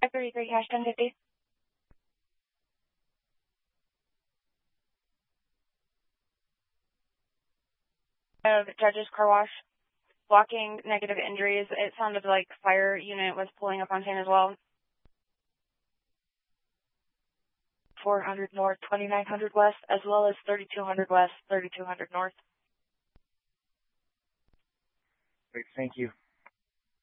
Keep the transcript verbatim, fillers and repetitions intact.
five thirty-three hash ten fifty. Of Judges Car Wash. Blocking negative injuries. It sounded like fire unit was pulling up on scene as well. four hundred north, twenty-nine hundred west, as well as thirty-two hundred west, thirty-two hundred north. Great, thank you.